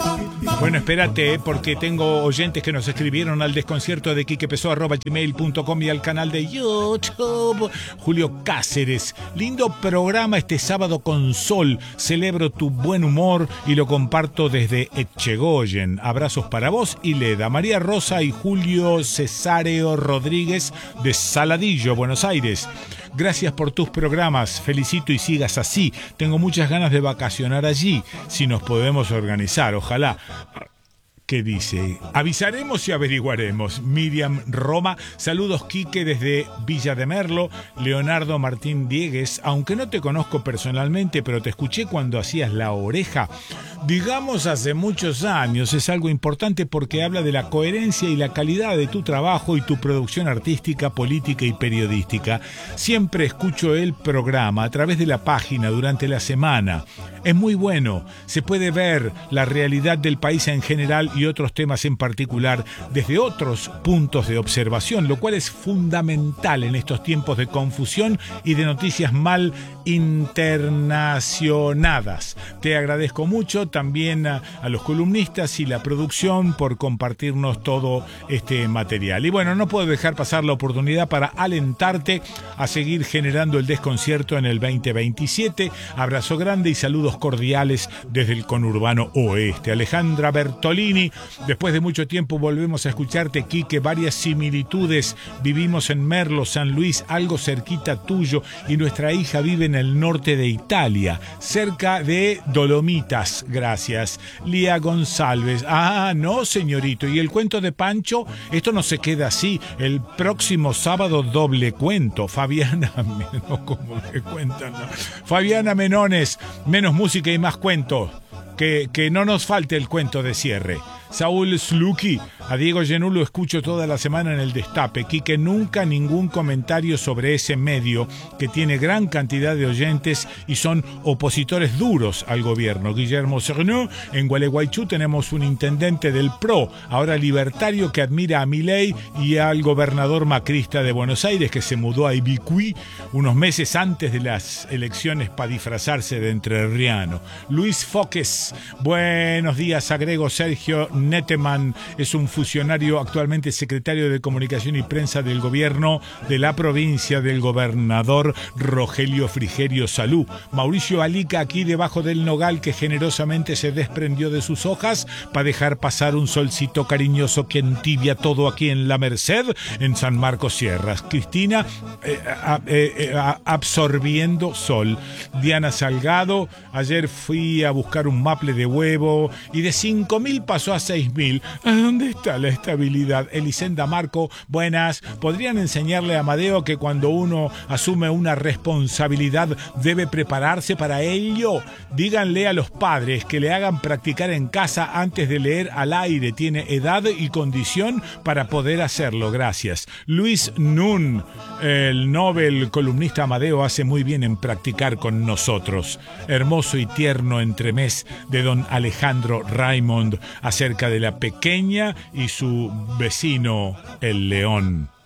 Bueno, espérate, porque tengo oyentes que nos escribieron al desconcierto de quiquepessoa@gmail.com y al canal de YouTube. Julio Cáceres, lindo programa este sábado con sol. Celebro tu buen humor y lo comparto desde Etchegoyen. Abrazos para vos y Leda. María Rosa y Julio Cesáreo Rodríguez de Saladillo, Buenos Aires. Gracias por tus programas, felicito y sigas así. Tengo muchas ganas de vacacionar allí, si nos podemos organizar, ojalá. ¿Qué dice? Avisaremos y averiguaremos. Miriam Roma, saludos Quique desde Villa de Merlo. Leonardo Martín Diegues, aunque no te conozco personalmente, pero te escuché cuando hacías La Oreja. Digamos hace muchos años, es algo importante porque habla de la coherencia y la calidad de tu trabajo y tu producción artística, política y periodística. Siempre escucho el programa a través de la página durante la semana. Es muy bueno, se puede ver la realidad del país en general y otros temas en particular desde otros puntos de observación, lo cual es fundamental en estos tiempos de confusión y de noticias mal internacionadas. Te agradezco mucho también a los columnistas y la producción por compartirnos todo este material. Y bueno, no puedo dejar pasar la oportunidad para alentarte a seguir generando el desconcierto en el 2027. Abrazo grande y saludos cordiales desde el conurbano oeste. Alejandra Bertolini, después de mucho tiempo volvemos a escucharte, Quique, varias similitudes. Vivimos en Merlo, San Luis, algo cerquita tuyo, y nuestra hija vive en el norte de Italia, cerca de Dolomitas. Gracias. Lía González. Ah, no, señorito. ¿Y el cuento de Pancho? Esto no se queda así. El próximo sábado doble cuento. Fabiana, no, como que cuentan, ¿no? Fabiana Menones, menos música y más cuento. Que no nos falte el cuento de cierre. Saúl Sluki, a Diego Genú lo escucho toda la semana en el Destape. Quique, nunca ningún comentario sobre ese medio que tiene gran cantidad de oyentes y son opositores duros al gobierno. Guillermo Cernu, en Gualeguaychú tenemos un intendente del PRO, ahora libertario, que admira a Milei y al gobernador macrista de Buenos Aires, que se mudó a Ibicuí unos meses antes de las elecciones para disfrazarse de entrerriano. Luis Foques, buenos días, agrego Sergio Neteman, es un funcionario actualmente secretario de Comunicación y Prensa del gobierno de la provincia del gobernador Rogelio Frigerio Salú. Mauricio Alica, aquí debajo del nogal que generosamente se desprendió de sus hojas para dejar pasar un solcito cariñoso que entibia todo aquí en La Merced, en San Marcos Sierras. Cristina, absorbiendo sol. Diana Salgado, ayer fui a buscar un maple de huevo y de 5.000 pasó a 6.000. ¿A dónde está la estabilidad? Elisenda Marco, buenas. ¿Podrían enseñarle a Amadeo que cuando uno asume una responsabilidad debe prepararse para ello? Díganle a los padres que le hagan practicar en casa antes de leer al aire. Tiene edad y condición para poder hacerlo. Gracias. Luis Nun, el Nobel columnista Amadeo hace muy bien en practicar con nosotros. Hermoso y tierno entremés de don Alejandro Raymond acerca de la pequeña y su vecino el león.